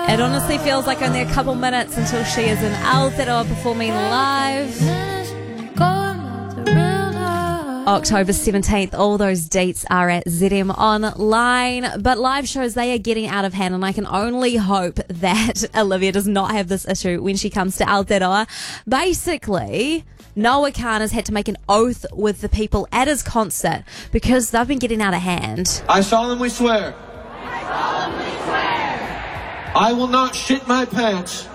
It honestly feels like only a couple minutes until she is in Aotearoa performing live. October 17th, all those dates are at ZM Online, but live shows, they are getting out of hand, and I can only hope that Olivia does not have this issue when she comes to Aotearoa. Basically, Noah Khan has had to make an oath with the people at his concert because they've been getting out of hand. I solemnly swear. I will not shit my pants.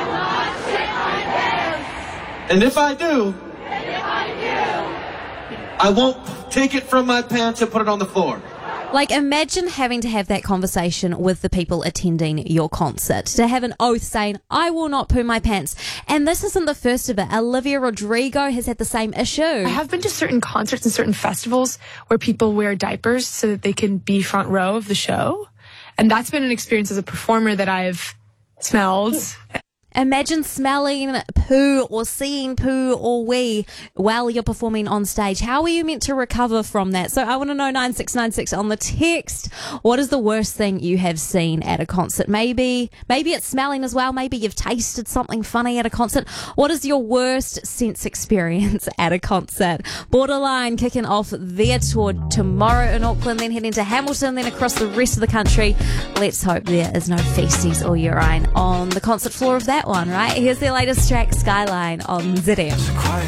And if I do, I won't take it from my pants and put it on the floor. Like, imagine having to have that conversation with the people attending your concert, to have an oath saying, I will not poo my pants. And this isn't the first of it. Olivia Rodrigo has had the same issue. I have been to certain concerts and certain festivals where people wear diapers so that they can be front row of the show. And that's been an experience as a performer that I've smelled. Imagine smelling poo or seeing poo or wee while you're performing on stage. How are you meant to recover from that? So I want to know, 9696 on the text, what is the worst thing you have seen at a concert? Maybe it's smelling as well. Maybe you've tasted something funny at a concert. What is your worst sense experience at a concert? Borderline kicking off their tour tomorrow in Auckland, then heading to Hamilton, then across the rest of the country. Let's hope there is no feces or urine on the concert floor of that one, right? Here's their latest track, Skyline, on ZM.